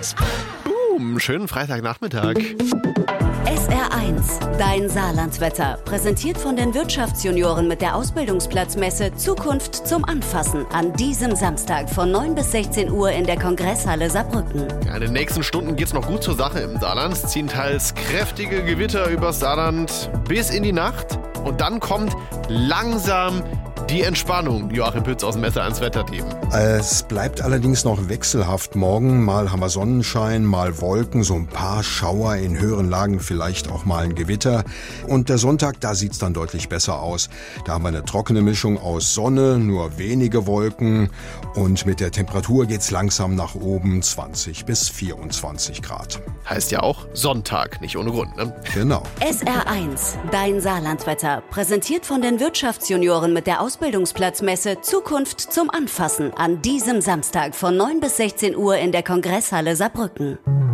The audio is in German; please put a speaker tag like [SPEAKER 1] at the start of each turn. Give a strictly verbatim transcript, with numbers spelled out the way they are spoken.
[SPEAKER 1] eins. Boom, schönen Freitagnachmittag.
[SPEAKER 2] S R eins, dein Saarlandwetter. Präsentiert von den Wirtschaftsjunioren mit der Ausbildungsplatzmesse Zukunft zum Anfassen. An diesem Samstag von neun bis sechzehn Uhr in der Kongresshalle Saarbrücken.
[SPEAKER 1] Ja, in den nächsten Stunden geht's noch gut zur Sache im Saarland. Es ziehen teils kräftige Gewitter übers Saarland bis in die Nacht. Und dann kommt langsam die Entspannung. Joachim Pütz aus dem S R eins Wetterteam.
[SPEAKER 3] Es bleibt allerdings noch wechselhaft morgen. Mal haben wir Sonnenschein, mal Wolken, so ein paar Schauer, in höheren Lagen vielleicht auch mal ein Gewitter. Und der Sonntag, da sieht's dann deutlich besser aus. Da haben wir eine trockene Mischung aus Sonne, nur wenige Wolken. Und mit der Temperatur geht's langsam nach oben, zwanzig bis vierundzwanzig Grad.
[SPEAKER 1] Heißt ja auch Sonntag, nicht ohne Grund, ne?
[SPEAKER 3] Genau.
[SPEAKER 2] S R eins, dein Saarlandwetter. Präsentiert von den Wirtschaftsjunioren mit der Ausbildungsplatzmesse Zukunft zum Anfassen. An diesem Samstag von neun bis sechzehn Uhr in der Kongresshalle Saarbrücken.